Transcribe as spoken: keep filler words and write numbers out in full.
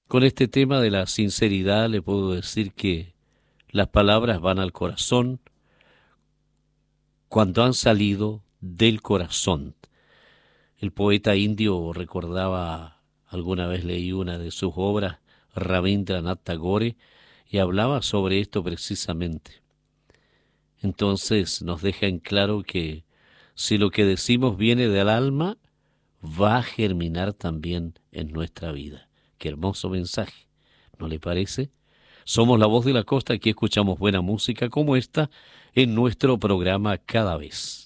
Con este tema de la sinceridad le puedo decir que las palabras van al corazón cuando han salido del corazón. El poeta indio recordaba, alguna vez leí una de sus obras, Rabindranath Tagore, y hablaba sobre esto precisamente. Entonces nos deja en claro que si lo que decimos viene del alma, va a germinar también en nuestra vida. Qué hermoso mensaje, ¿no le parece? Somos la voz de la costa, aquí escuchamos buena música como esta en nuestro programa Cada Vez.